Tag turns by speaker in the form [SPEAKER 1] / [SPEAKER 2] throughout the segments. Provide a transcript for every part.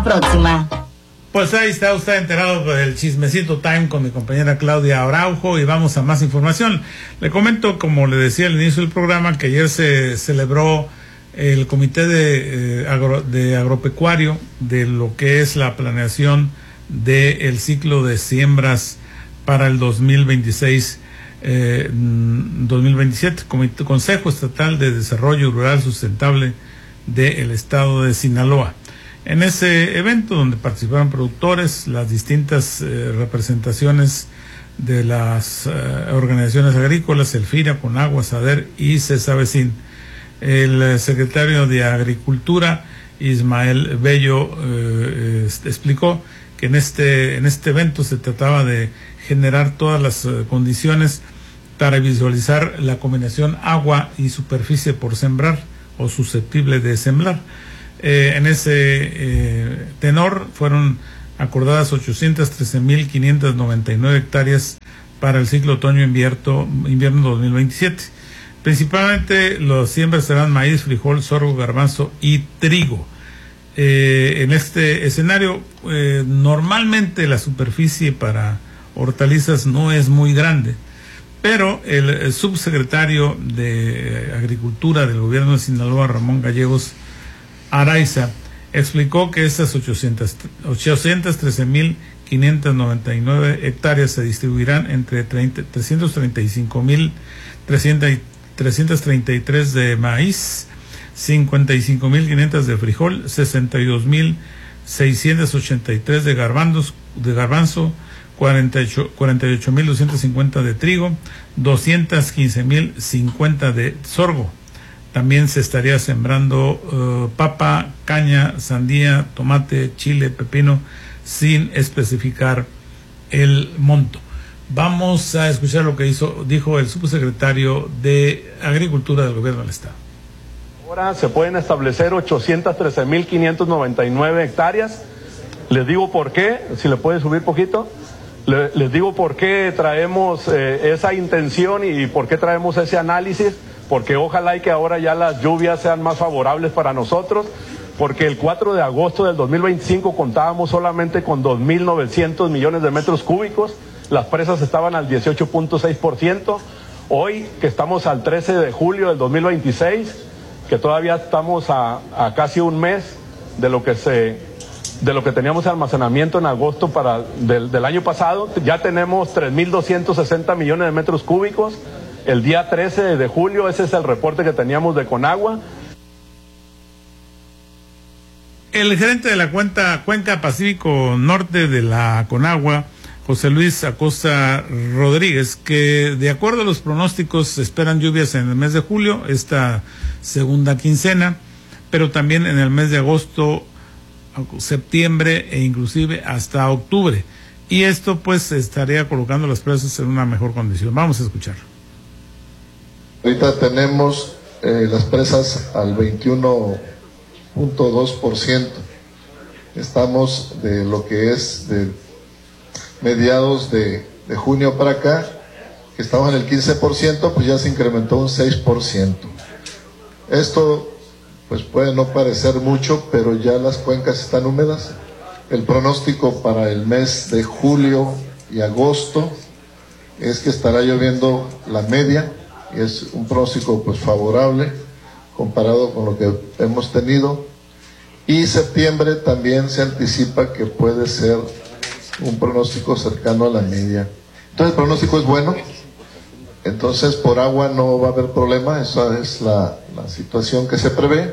[SPEAKER 1] próxima.
[SPEAKER 2] Pues ahí está usted enterado del chismecito time con mi compañera Claudia Araujo y vamos a más información. Le comento, como le decía al inicio del programa, que ayer se celebró el Comité de Agropecuario de lo que es la planeación del ciclo de siembras para el 2026-2027, Consejo Estatal de Desarrollo Rural Sustentable del Estado de Sinaloa. En ese evento, donde participaron productores, las distintas representaciones de las organizaciones agrícolas, el FIRA, CONAGUA, SADER y CESAVECIN, el secretario de Agricultura, Ismael Bello, explicó que en este evento se trataba de generar todas las condiciones para visualizar la combinación agua y superficie por sembrar o susceptible de sembrar. En ese tenor fueron acordadas 813.599 hectáreas para el ciclo otoño-invierno 2027. Principalmente las siembras serán maíz, frijol, sorgo, garbanzo y trigo. En este escenario, normalmente la superficie para hortalizas no es muy grande, pero el subsecretario de Agricultura del gobierno de Sinaloa, Ramón Gallegos Araiza, explicó que estas 813.599 hectáreas se distribuirán entre 333 de maíz, 55.500 de frijol, 62.683 de garbanzo, 48.250 de trigo, 215.050 de sorgo. También se estaría sembrando papa, caña, sandía, tomate, chile, pepino, sin especificar el monto. Vamos a escuchar lo que dijo el subsecretario de Agricultura del Gobierno del Estado.
[SPEAKER 3] Ahora se pueden establecer 813.599 hectáreas. Les digo por qué, si le puede subir poquito. Les digo por qué traemos esa intención y por qué traemos ese análisis, porque ojalá y que ahora ya las lluvias sean más favorables para nosotros, porque el 4 de agosto del 2025 contábamos solamente con 2.900 millones de metros cúbicos, las presas estaban al 18.6%, hoy que estamos al 13 de julio del 2026, que todavía estamos a casi un mes de lo que teníamos de almacenamiento en agosto del año pasado, ya tenemos 3.260 millones de metros cúbicos. El día 13 de julio, ese es el reporte que teníamos de Conagua.
[SPEAKER 2] El gerente de la Cuenca Pacífico Norte de la Conagua, José Luis Acosta Rodríguez, que de acuerdo a los pronósticos esperan lluvias en el mes de julio, esta segunda quincena, pero también en el mes de agosto, septiembre e inclusive hasta octubre. Y esto pues estaría colocando las presas en una mejor condición. Vamos a escucharlo.
[SPEAKER 4] Ahorita tenemos las presas al 21.2%. Estamos de lo que es de mediados de junio para acá, que estamos en el 15%, pues ya se incrementó un 6%. Esto pues puede no parecer mucho, pero ya las cuencas están húmedas. El pronóstico para el mes de julio y agosto es que estará lloviendo la media, y es un pronóstico pues favorable comparado con lo que hemos tenido, y septiembre también se anticipa que puede ser un pronóstico cercano a la media. Entonces el pronóstico es bueno, entonces por agua no va a haber problema, esa es la situación que se prevé.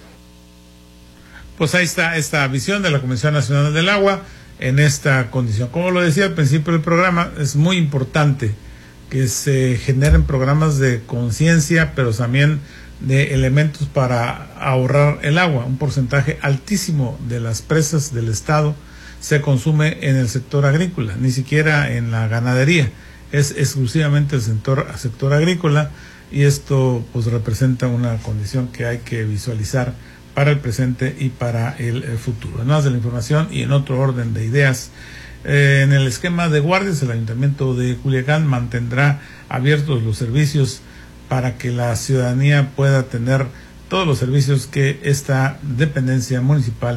[SPEAKER 2] Pues ahí está esta visión de la Comisión Nacional del Agua en esta condición. Como lo decía al principio del programa, es muy importante que se generen programas de conciencia, pero también de elementos para ahorrar el agua. Un porcentaje altísimo de las presas del estado se consume en el sector agrícola, ni siquiera en la ganadería, es exclusivamente el sector agrícola, y esto pues representa una condición que hay que visualizar para el presente y para el futuro. En más de la información y en otro orden de ideas, en el esquema de guardias, el Ayuntamiento de Culiacán mantendrá abiertos los servicios para que la ciudadanía pueda tener todos los servicios que esta dependencia municipal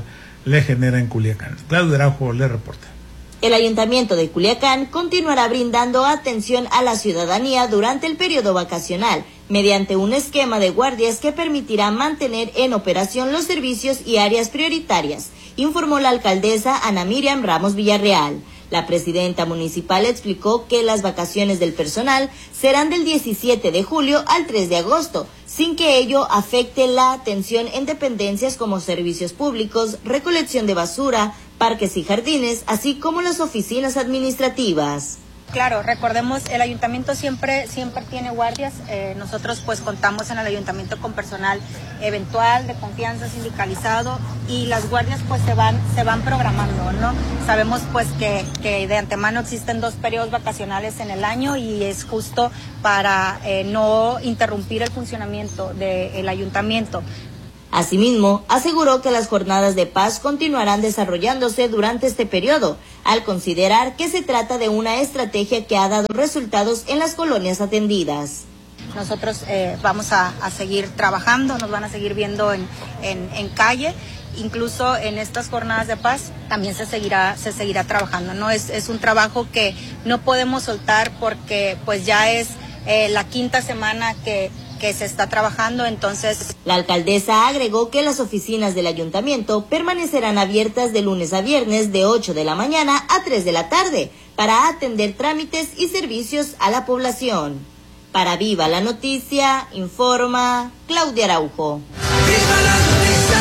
[SPEAKER 2] le genera en Culiacán. Claudio Araujo le reporta.
[SPEAKER 1] El Ayuntamiento de Culiacán continuará brindando atención a la ciudadanía durante el periodo vacacional, mediante un esquema de guardias que permitirá mantener en operación los servicios y áreas prioritarias, informó la alcaldesa Ana Miriam Ramos Villarreal. La presidenta municipal explicó que las vacaciones del personal serán del 17 de julio al 3 de agosto, sin que ello afecte la atención en dependencias como servicios públicos, recolección de basura, parques y jardines, así como las oficinas administrativas.
[SPEAKER 5] Claro, recordemos, el ayuntamiento siempre tiene guardias. Nosotros pues contamos en el ayuntamiento con personal eventual, de confianza, sindicalizado, y las guardias pues se van programando, ¿no? Sabemos pues que de antemano existen 2 periodos vacacionales en el año y es justo para no interrumpir el funcionamiento del ayuntamiento.
[SPEAKER 1] Asimismo, aseguró que las jornadas de paz continuarán desarrollándose durante este periodo, al considerar que se trata de una estrategia que ha dado resultados en las colonias atendidas.
[SPEAKER 5] Nosotros vamos a seguir trabajando, nos van a seguir viendo en calle, incluso en estas jornadas de paz también se seguirá trabajando, ¿no? Es un trabajo que no podemos soltar porque pues ya es la 5ª semana que se está trabajando, entonces.
[SPEAKER 1] La alcaldesa agregó que las oficinas del ayuntamiento permanecerán abiertas de lunes a viernes de 8 de la mañana a 3 de la tarde para atender trámites y servicios a la población. Para Viva la Noticia, informa Claudia Araujo. ¡Viva la noticia!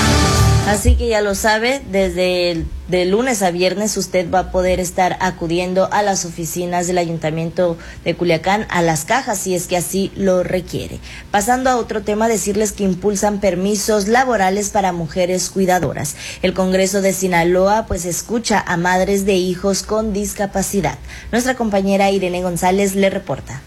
[SPEAKER 1] Así que ya lo sabe, desde de lunes a viernes usted va a poder estar acudiendo a las oficinas del Ayuntamiento de Culiacán, a las cajas, si es que así lo requiere. Pasando a otro tema, decirles que impulsan permisos laborales para mujeres cuidadoras. El Congreso de Sinaloa pues escucha a madres de hijos con discapacidad. Nuestra compañera Irene González le reporta.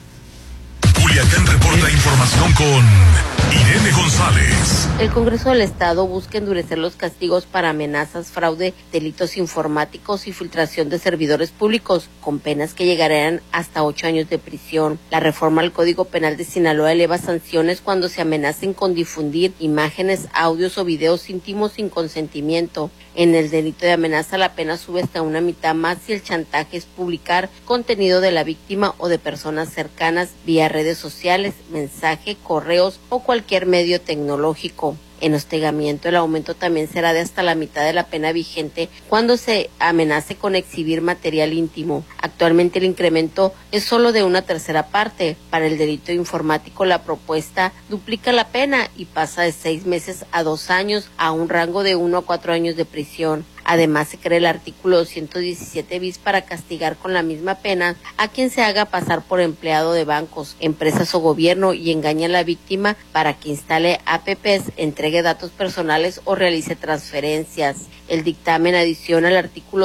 [SPEAKER 6] Culiacán reporta información con Irene González.
[SPEAKER 7] El Congreso del Estado busca endurecer los castigos para amenazas, fraude, delitos informáticos y filtración de servidores públicos, con penas que llegarán hasta 8 años de prisión. La reforma al Código Penal de Sinaloa eleva sanciones cuando se amenacen con difundir imágenes, audios o videos íntimos sin consentimiento. En el delito de amenaza, la pena sube hasta una mitad más si el chantaje es publicar contenido de la víctima o de personas cercanas vía redes sociales, mensaje, correos o cualquier medio tecnológico. En hostigamiento, el aumento también será de hasta la mitad de la pena vigente cuando se amenace con exhibir material íntimo. Actualmente el incremento es solo de 1/3 parte. Para el delito informático, la propuesta duplica la pena y pasa de 6 meses a 2 años a un rango de 1 a 4 años de prisión. Además, se crea el artículo 217 bis para castigar con la misma pena a quien se haga pasar por empleado de bancos, empresas o gobierno y engañe a la víctima para que instale apps, entregue datos personales o realice transferencias. El dictamen adiciona el artículo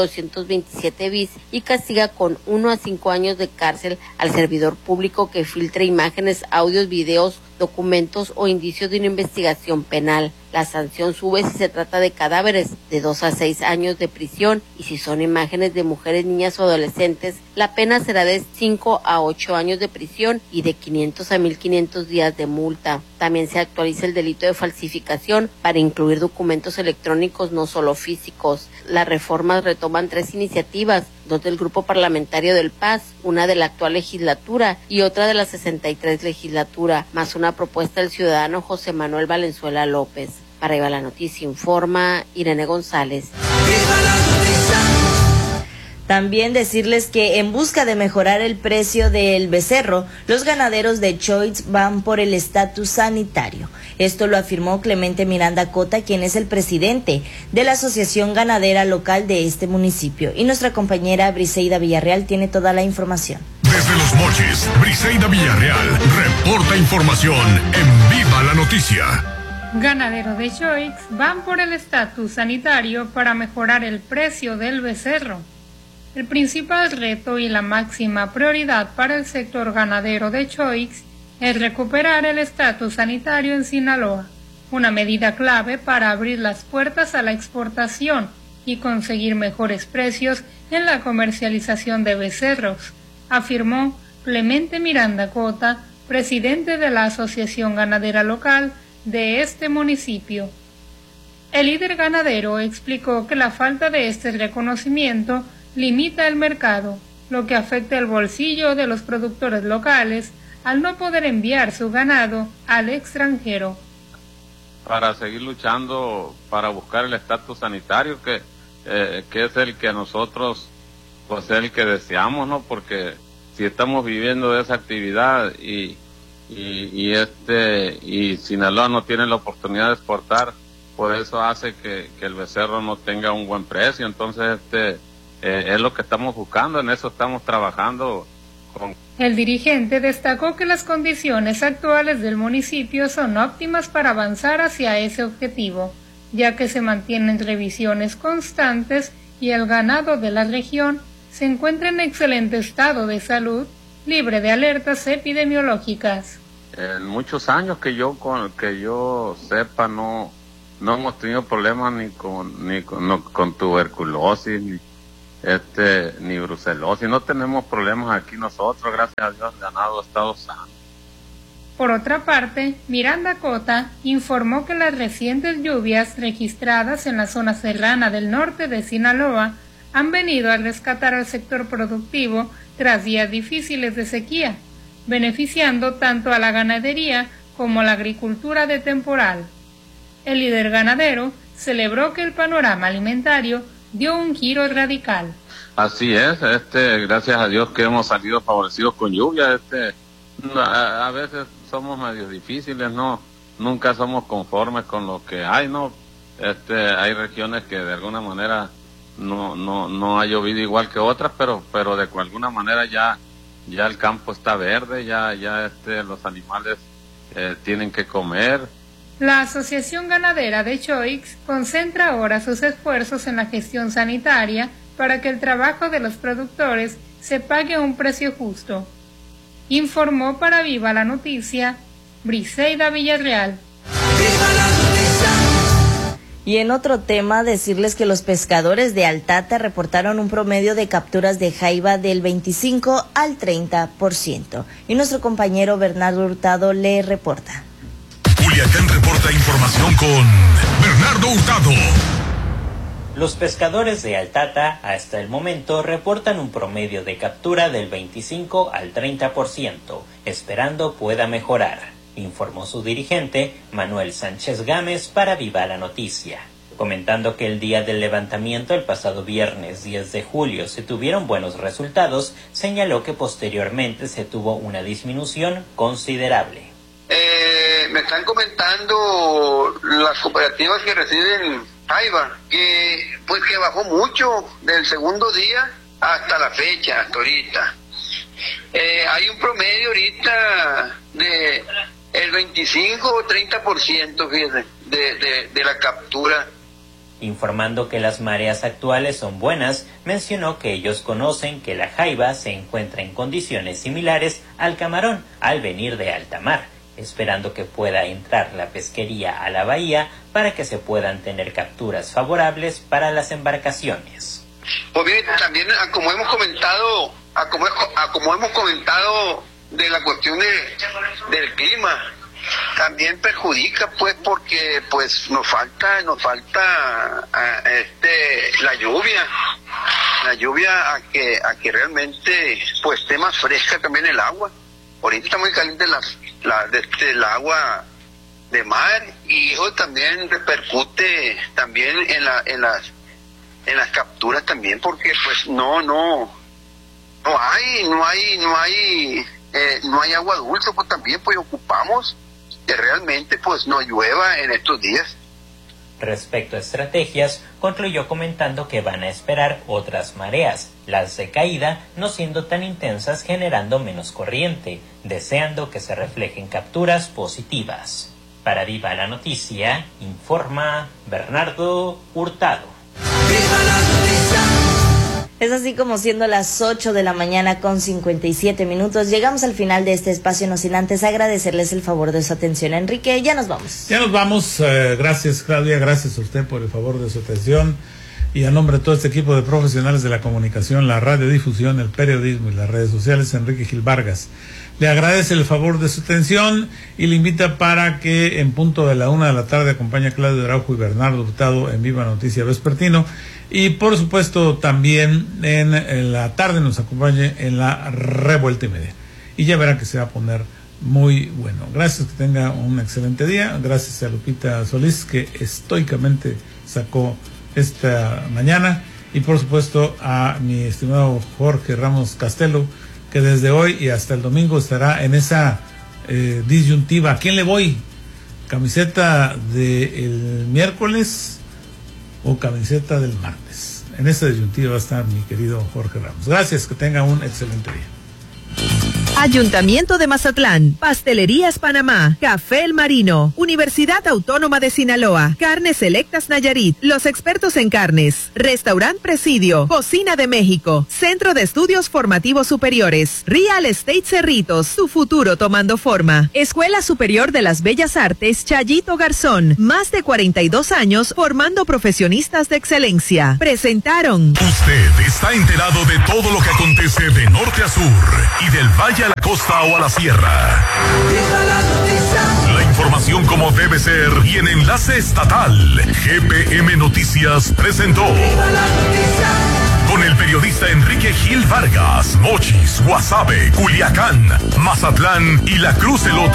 [SPEAKER 7] 227 bis y castiga con 1 a 5 años de cárcel al servidor público que filtre imágenes, audios, videos, documentos o indicios de una investigación penal. La sanción sube si se trata de cadáveres, de 2 a 6 años de prisión, y si son imágenes de mujeres, niñas o adolescentes, la pena será de 5 a 8 años de prisión y de 500 a 1.500 días de multa. También se actualiza el delito de falsificación para incluir documentos electrónicos, no solo físicos. Las reformas retoman 3 iniciativas, 2 del Grupo Parlamentario del PAS, una de la actual legislatura y otra de la 63 legislatura, más una propuesta del ciudadano José Manuel Valenzuela López. Para Viva la Noticia informa Irene González.
[SPEAKER 1] ¡Viva la noticia! También decirles que en busca de mejorar el precio del becerro, los ganaderos de Choix van por el estatus sanitario. Esto lo afirmó Clemente Miranda Cota, quien es el presidente de la Asociación Ganadera Local de este municipio. Y nuestra compañera Briseida Villarreal tiene toda la información.
[SPEAKER 6] Desde Los Mochis, Briseida Villarreal reporta información en Viva la Noticia.
[SPEAKER 8] Ganaderos de Choix van por el estatus sanitario para mejorar el precio del becerro. El principal reto y la máxima prioridad para el sector ganadero de Choix es recuperar el estatus sanitario en Sinaloa, una medida clave para abrir las puertas a la exportación y conseguir mejores precios en la comercialización de becerros, afirmó Clemente Miranda Cota, presidente de la Asociación Ganadera Local de este municipio. El líder ganadero explicó que la falta de este reconocimiento limita el mercado, lo que afecta el bolsillo de los productores locales al no poder enviar su ganado al extranjero.
[SPEAKER 9] Para seguir luchando para buscar el estatus sanitario que es el que nosotros, pues el que deseamos, ¿no? Porque si estamos viviendo de esa actividad y Sinaloa no tiene la oportunidad de exportar, por eso hace que el becerro no tenga un buen precio. Entonces es lo que estamos buscando, en eso estamos trabajando.
[SPEAKER 8] El dirigente destacó que las condiciones actuales del municipio son óptimas para avanzar hacia ese objetivo, ya que se mantienen revisiones constantes y el ganado de la región se encuentra en excelente estado de salud, libre de alertas epidemiológicas.
[SPEAKER 9] En muchos años que yo sepa no hemos tenido problemas ni con tuberculosis ni brucelosis, no tenemos problemas aquí nosotros, gracias a Dios el ganado ha estado sano.
[SPEAKER 8] Por otra parte, Miranda Cota informó que las recientes lluvias registradas en la zona serrana del norte de Sinaloa han venido a rescatar al sector productivo tras días difíciles de sequía, beneficiando tanto a la ganadería como a la agricultura de temporal. El líder ganadero celebró que el panorama alimentario dio un giro radical.
[SPEAKER 9] Así es, gracias a Dios que hemos salido favorecidos con lluvia. A veces somos medio difíciles, no, nunca somos conformes con lo que hay, no. Hay regiones que de alguna manera no ha llovido igual que otras, pero de alguna manera ya el campo está verde, ya los animales tienen que comer.
[SPEAKER 8] La Asociación Ganadera de Choix concentra ahora sus esfuerzos en la gestión sanitaria para que el trabajo de los productores se pague a un precio justo. Informó para Viva la Noticia, Briseida Villarreal.
[SPEAKER 1] Y en otro tema, decirles que los pescadores de Altata reportaron un promedio de capturas de jaiba del 25 al 30%. Y nuestro compañero Bernardo Hurtado le reporta.
[SPEAKER 6] Culiacán reporta información con Bernardo Hurtado.
[SPEAKER 10] Los pescadores de Altata hasta el momento reportan un promedio de captura del 25 al 30%, esperando pueda mejorar, informó su dirigente Manuel Sánchez Gámez para Viva la Noticia, comentando que el día del levantamiento el pasado viernes 10 de julio se tuvieron buenos resultados. Señaló que posteriormente se tuvo una disminución considerable.
[SPEAKER 11] Me están comentando las cooperativas que reciben jaiba que bajó mucho del segundo día hasta la fecha, hasta ahorita. Hay un promedio ahorita de el 25 o 30%, fíjense, de la captura.
[SPEAKER 10] Informando que las mareas actuales son buenas, mencionó que ellos conocen que la jaiba se encuentra en condiciones similares al camarón al venir de alta mar, esperando que pueda entrar la pesquería a la bahía para que se puedan tener capturas favorables para las embarcaciones.
[SPEAKER 11] Pues bien, también como hemos comentado de la cuestión del clima, también perjudica porque nos falta la lluvia a que realmente esté más fresca también el agua. Ahorita está muy caliente el agua de mar y eso también repercute también en las capturas también, porque no hay agua dulce, pues también ocupamos que realmente no llueva en estos días.
[SPEAKER 10] Respecto a estrategias, concluyó comentando que van a esperar otras mareas, las de caída no siendo tan intensas, generando menos corriente, deseando que se reflejen capturas positivas. Para Viva la Noticia, informa Bernardo Hurtado.
[SPEAKER 1] Es así como siendo las 8 de la mañana con 57 minutos. Llegamos al final de este espacio, no sin antes agradecerles el favor de su atención. Enrique, ya nos vamos.
[SPEAKER 2] Ya nos vamos. Gracias, Claudia. Gracias a usted por el favor de su atención. y a nombre de todo este equipo de profesionales de la comunicación, la radiodifusión, el periodismo y las redes sociales, Enrique Gil Vargas le agradece el favor de su atención y le invita para que en punto de la 1:00 p.m. acompañe a Claudio Araujo y Bernardo Hurtado en Viva Noticia Vespertino, y por supuesto también en la tarde nos acompañe en la Revuelta y Media, y ya verán que se va a poner muy bueno. Gracias, que tenga un excelente día. Gracias a Lupita Solís, que estoicamente sacó esta mañana, y por supuesto a mi estimado Jorge Ramos Castelo, que desde hoy y hasta el domingo estará en esa disyuntiva. ¿A quién le voy? ¿Camiseta del miércoles o camiseta del martes? En esa disyuntiva va a estar mi querido Jorge Ramos. Gracias, que tenga un excelente día.
[SPEAKER 12] Ayuntamiento de Mazatlán, Pastelerías Panamá, Café El Marino, Universidad Autónoma de Sinaloa, Carnes Selectas Nayarit, los expertos en carnes, Restaurant Presidio, Cocina de México, Centro de Estudios Formativos Superiores, Real Estate Cerritos, tu futuro tomando forma, Escuela Superior de las Bellas Artes Chayito Garzón, más de 42 años formando profesionistas de excelencia. Presentaron.
[SPEAKER 6] Usted está enterado de todo lo que acontece de norte a sur y del valle a la costa o a la sierra. La información como debe ser y en enlace estatal. GPM Noticias presentó. Con el periodista Enrique Gil Vargas, Mochis, Guasave, Culiacán, Mazatlán y La Cruz Elota.